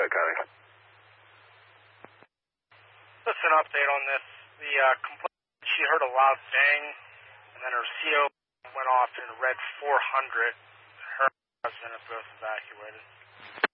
Connie. Just an update on this. The complaint, she heard a loud bang, and then her CO went off and read 400. Her husband is both evacuated.